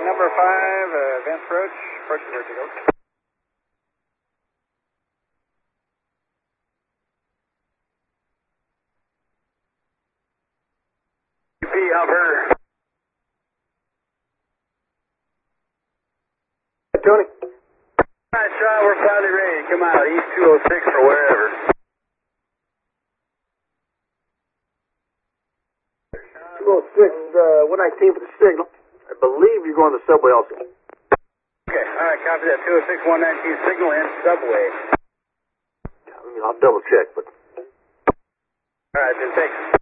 number 5, Vance Roach, approach the vertigo. UP, Alberta. Tony. Nice shot, we're finally ready. Come out, East 206 or wherever. 206, 119 for the signal. I believe you're going to the subway also. Okay, alright, copy that. 206, 119 signal and subway. I'll double check, but... Alright, then thanks.